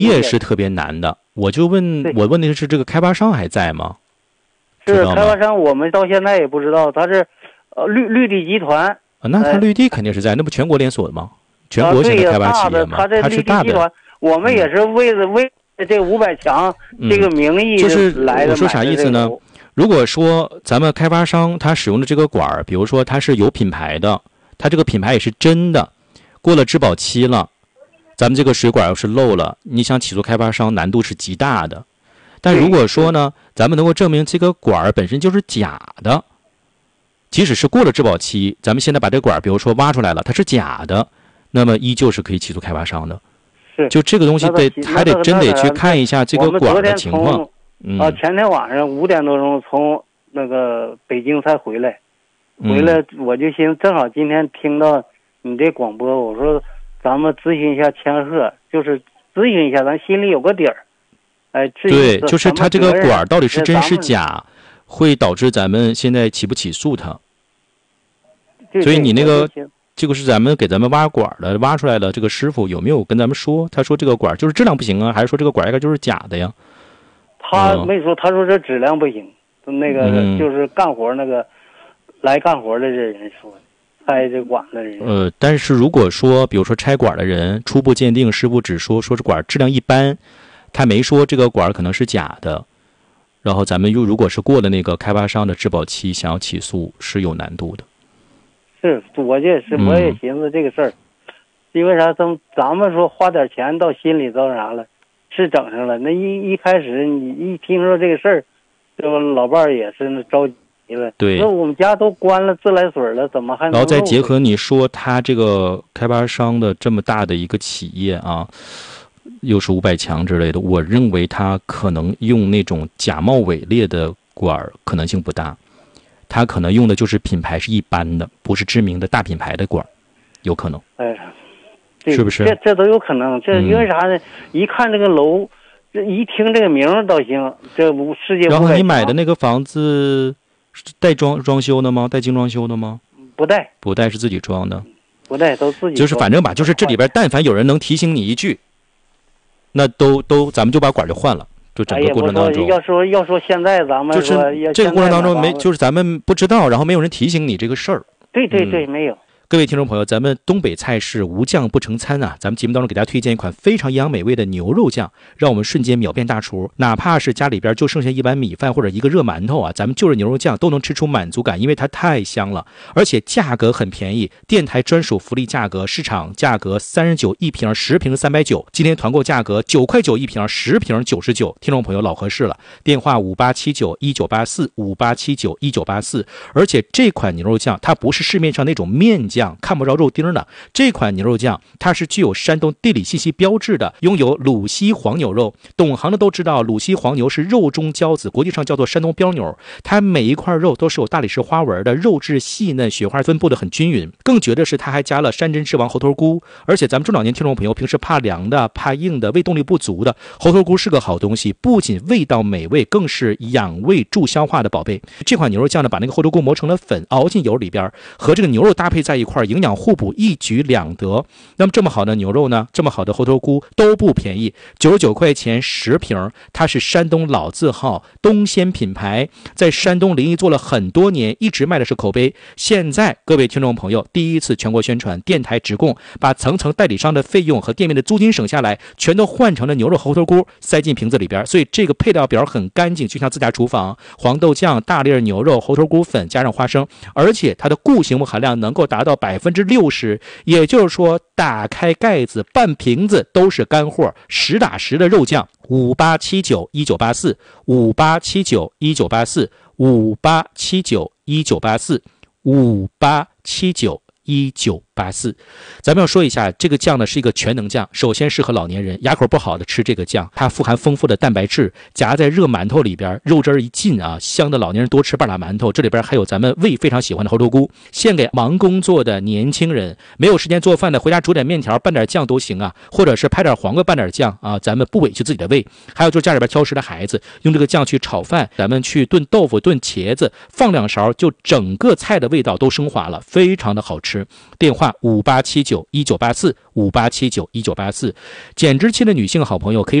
也是特别难的。我问的是这个开发商还在吗？ 是开发商，我们到现在也不知道，他是绿地集团。 那他绿地肯定是在，那不全国连锁的吗？全国性的开发企业吗？ 他是大的。 我们也是为这500强这个名义就是来的。 我说啥意思呢？如果说咱们开发商他使用的这个管，比如说它是有品牌的，它这个品牌也是真的，过了质保期了，咱们这个水管要是漏了，你想起诉开发商难度是极大的。但如果说呢，咱们能够证明这个管本身就是假的，即使是过了质保期，咱们现在把这个管比如说挖出来了，它是假的，那么依旧是可以起诉开发商的。 是， 就这个东西还得真得去看一下这个管的情况。 前天晚上5点多钟从那个北京才回来，我就寻思正好今天听到你这广播，我说咱们咨询一下千鹤，就是咨询一下，咱心里有个底儿。 对，就是它这个管到底是真是假，会导致咱们现在起不起诉它。所以你那个这个是给咱们挖管的，挖出来的这个师傅有没有跟咱们说？他说这个管就是质量不行啊，还是说这个管应该就是假的呀？ 他没说，他说这质量不行。那个就是干活那个来干活的这人说，拆这管的人。 但是如果说比如说拆管的人初步鉴定，师傅只说这管质量一般。他没说这个管可能是假的，然后咱们如果是过了那个开发商的质保期，想要起诉是有难度的。 是，我也寻思这个事儿，因为啥？咱们说花点钱到心里遭啥了，是整上了。那一开始你一听说这个事儿，这不老伴儿也是着急了。 对， 那我们家都关了自来水了，怎么还能？ 然后再结合你说他这个开发商的这么大的一个企业啊。又是500强之类的，我认为他可能用那种假冒伪劣的管可能性不大，他可能用的就是品牌是一般的，不是知名的大品牌的管，有可能。是不是？ 这都有可能。这因为啥呢？一看这个楼，这一听这个名倒行，这世界。 然后你买的那个房子是带装修的吗？带精装修的吗？ 不带， 不带是自己装的。 不带都自己。 就是反正吧，就是这里边但凡有人能提醒你一句。那都咱们就把管就换了，就整个过程当中。 要说现在咱们就是这个过程当中就是咱们不知道，然后没有人提醒你这个事儿。 对，没有。 各位听众朋友，咱们东北菜式无酱不成餐啊！咱们节目当中给大家推荐一款非常营养美味的牛肉酱，让我们瞬间秒变大厨。哪怕是家里边就剩下一碗米饭或者一个热馒头啊，咱们就着牛肉酱都能吃出满足感，因为它太香了，而且价格很便宜，电台专属福利价格，市场价格39一瓶，10瓶390，今天团购价格9块9一瓶，10瓶99。听众朋友老合适了，电话58791984，58791984。而且这款牛肉酱它不是市面上那种面酱。看不着肉丁的这款牛肉酱，它是具有山东地理信息标志的，拥有鲁西黄牛肉。懂行的都知道，鲁西黄牛是肉中骄子，国际上叫做山东标牛。它每一块肉都是有大理石花纹的，肉质细嫩，雪花分布的很均匀。更绝的是，它还加了山珍之王猴头菇。而且咱们中老年听众朋友平时怕凉的、怕硬的、胃动力不足的，猴头菇是个好东西，不仅味道美味，更是养胃助消化的宝贝。这款牛肉酱呢，把那个猴头菇磨成了粉，熬进油里边，和这个牛肉搭配在一块，营养互补，一举两得。那么这么好的牛肉呢，这么好的猴头菇都不便宜，99块钱10瓶。它是山东老字号东鲜品牌，在山东临沂做了很多年，一直卖的是口碑。现在各位听众朋友第一次全国宣传，电台直供，把层层代理商的费用和店面的租金省下来，全都换成了牛肉猴头菇，塞进瓶子里边。所以这个配料表很干净，就像自家厨房。黄豆酱、大粒牛肉、猴头菇粉加上花生，而且它的固形物含量能够达到60%，也就是说打开盖子半瓶子都是干货，实打实的肉酱。58791984，58791984，58791984，58791984。咱们要说一下，这个酱呢是一个全能酱，首先适合老年人，牙口不好的吃这个酱，它富含丰富的蛋白质，夹在热馒头里边，肉汁一进啊，香的老年人多吃半拉馒头。这里边还有咱们胃非常喜欢的猴头菇，献给忙工作的年轻人，没有时间做饭的，回家煮点面条拌点酱都行啊，或者是拍点黄瓜拌点酱啊，咱们不委屈自己的胃。还有就是家里边挑食的孩子，用这个酱去炒饭，咱们去炖豆腐、炖茄子，放2勺，就整个菜的味道都升华了，非常的好吃。 时，电话58791984，58791984。减脂期的女性好朋友可以